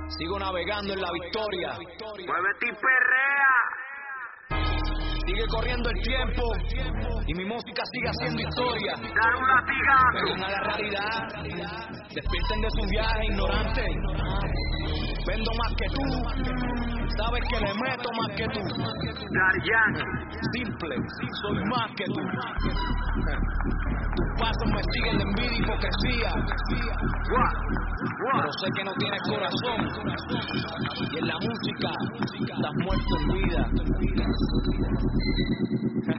Sigo navegando en la victoria. Muévete y perrea. Sigue corriendo el tiempo y mi música sigue haciendo historia. Dar un latigazo. Vengan a la realidad, despierten de su viaje ignorante. Vendo más que tú, sabes que le meto más que tú. Daddy Yankee. Simple, soy más que tú. Tus pasos me siguen de envidia y hipocresía. Pero sé que no tienes corazón. Y en la música estás muerto en vida.